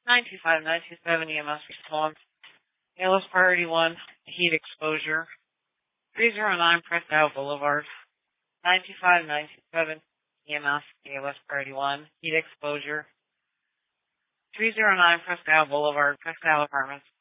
925-927 EMS response. ALS priority 1, heat exposure. 309 Presque Isle Boulevard. 925-927 EMS, ALS priority 1, heat exposure. 309 Presque Isle Boulevard, Presque Isle Apartments.